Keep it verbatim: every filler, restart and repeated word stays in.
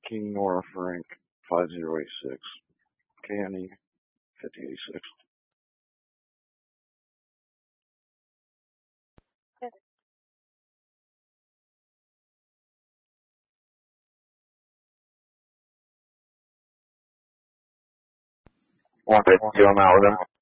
King Nora Frank five zero eight six. K N E fifty eighty-six. Want to deal them out with him?